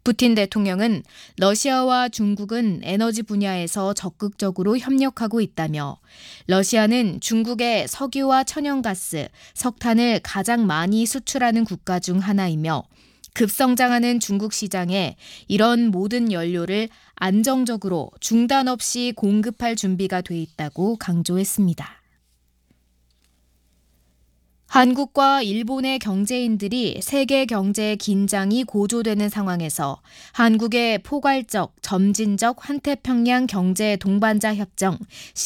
푸틴 대통령은 러시아와 중국은 에너지 분야에서 적극적으로 협력하고 있다며 러시아는 중국의 석유와 천연가스, 석탄을 가장 많이 수출하는 국가 중 하나이며 급성장하는 중국 시장에 이런 모든 연료를 안정적으로 중단 없이 공급할 준비가 돼 있다고 강조했습니다. 한국과 일본의 경제인들이 세계 경제의 긴장이 고조되는 상황에서 한국의 포괄적, 점진적 환태평양 경제 동반자 협정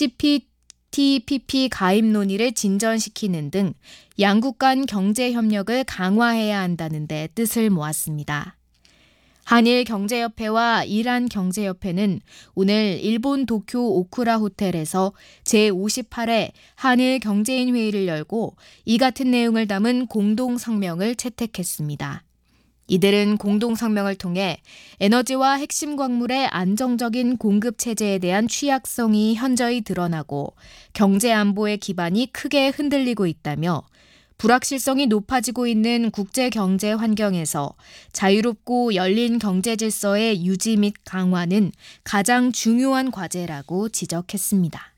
CPTPP 가입 논의를 진전시키는 등 양국 간 경제 협력을 강화해야 한다는 데 뜻을 모았습니다. 한일경제협회와 이란경제협회는 오늘 일본 도쿄 오쿠라 호텔에서 제58회 한일경제인 회의를 열고 이 같은 내용을 담은 공동성명을 채택했습니다. 이들은 공동성명을 통해 에너지와 핵심 광물의 안정적인 공급 체제에 대한 취약성이 현저히 드러나고 경제 안보의 기반이 크게 흔들리고 있다며 불확실성이 높아지고 있는 국제 경제 환경에서 자유롭고 열린 경제 질서의 유지 및 강화는 가장 중요한 과제라고 지적했습니다.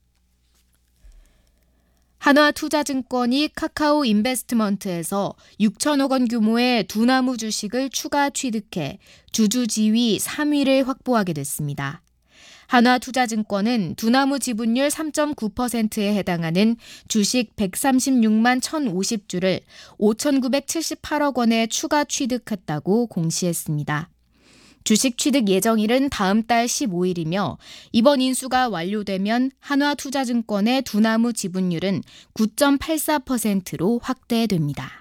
한화투자증권이 카카오 인베스트먼트에서 6천억 원 규모의 두나무 주식을 추가 취득해 주주 지위 3위를 확보하게 됐습니다. 한화투자증권은 두나무 지분율 3.9%에 해당하는 주식 136만 1,050주를 5,978억 원에 추가 취득했다고 공시했습니다. 주식 취득 예정일은 다음 달 15일이며 이번 인수가 완료되면 한화투자증권의 두나무 지분율은 9.84%로 확대됩니다.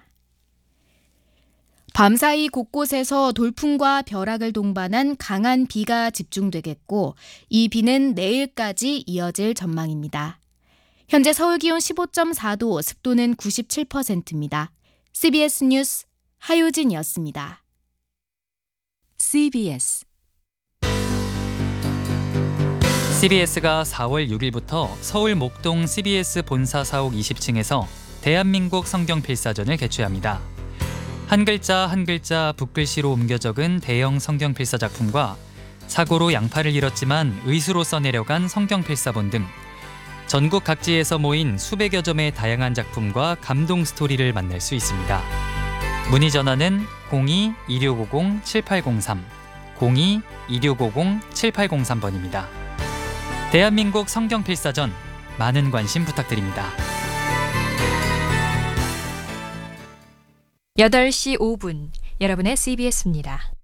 밤사이 곳곳에서 돌풍과 벼락을 동반한 강한 비가 집중되겠고 이 비는 내일까지 이어질 전망입니다. 현재 서울 기온 15.4도, 습도는 97%입니다. CBS 뉴스 하효진이었습니다. CBS가 4월 6일부터 서울 목동 CBS 본사 사옥 20층에서 대한민국 성경 필사전을 개최합니다. 한 글자 한 글자 붓글씨로 옮겨 적은 대형 성경 필사 작품과 사고로 양팔을 잃었지만 의수로 써내려간 성경 필사본 등 전국 각지에서 모인 수백여 점의 다양한 작품과 감동 스토리를 만날 수 있습니다. 문의 전화는 02-2650-7803, 02-2650-7803번입니다. 대한민국 성경 필사전, 많은 관심 부탁드립니다. 8시 5분, 여러분의 CBS입니다.